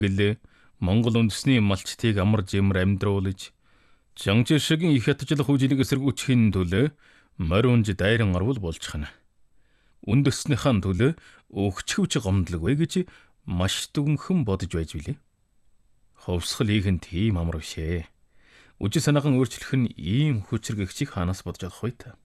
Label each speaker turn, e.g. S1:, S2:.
S1: гэлээ Монгол үндэсний малчтыг амар жимэр амьдруулж, Жанжишгийн их ятжлах хүжлийг эсэргүүцхийн төлөө моринж дайран арвал болчихно. Үндэснийхэн төлөө өгчхөвч гомдлогвэ гэж маш дүнхэн бодож байж билээ. Ховсгол ийхэн тийм амар бишээ. Үжи санаахан өөрчлөх нь ийм хүчрэгчийг хаанаас бодож авах вэ та?